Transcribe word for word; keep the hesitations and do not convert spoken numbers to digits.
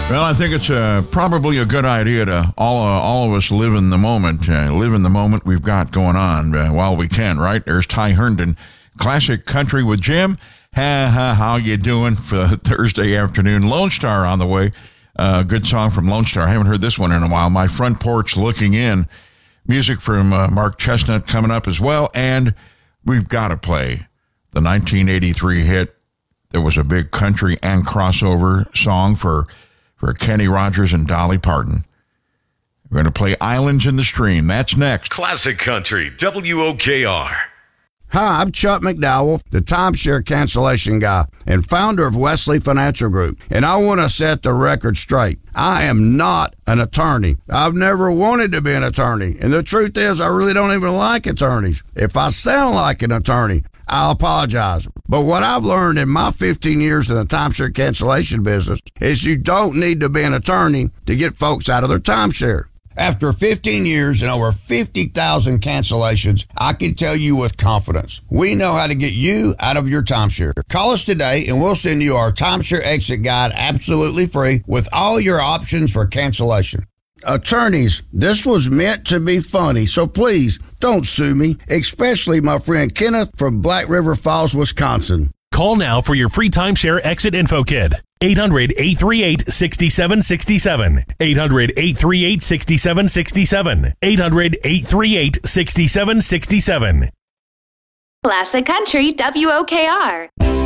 Well, I think it's uh, probably a good idea to all uh, all of us live in the moment, uh, live in the moment we've got going on uh, while we can, right? There's Ty Herndon, Classic Country with Jim. Ha, ha, how you doing for Thursday afternoon? Lone Star on the way. Uh, good song from Lone Star. I haven't heard this one in a while. My Front Porch Looking In. Music from uh, Mark Chestnut coming up as well. And we've got to play the nineteen eighty-three hit. There was a big country and crossover song for for Kenny Rogers and Dolly Parton. We're going to play Islands in the Stream. That's next. Classic Country, W O K R. Hi, I'm Chuck McDowell, the timeshare cancellation guy and founder of Wesley Financial Group. And I want to set the record straight. I am not an attorney. I've never wanted to be an attorney. And the truth is, I really don't even like attorneys. If I sound like an attorney, I'll apologize. But what I've learned in my fifteen years in the timeshare cancellation business is you don't need to be an attorney to get folks out of their timeshare. After fifteen years and over fifty thousand cancellations, I can tell you with confidence, we know how to get you out of your timeshare. Call us today and we'll send you our timeshare exit guide absolutely free with all your options for cancellation. Attorneys, this was meant to be funny, so please don't sue me, especially my friend Kenneth from Black River Falls, Wisconsin. Call now for your free timeshare exit info kit. eight hundred, eight three eight, six seven six seven. eight hundred, eight three eight, six seven six seven. eight hundred, eight three eight, six seven six seven. Classic Country W O K R.